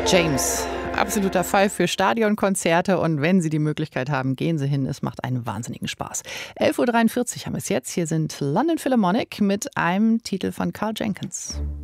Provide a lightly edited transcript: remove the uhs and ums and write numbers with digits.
James, absoluter Fall für Stadionkonzerte und wenn Sie die Möglichkeit haben, gehen Sie hin, es macht einen wahnsinnigen Spaß. 11.43 Uhr haben wir es jetzt, hier sind London Philharmonic mit einem Titel von Carl Jenkins.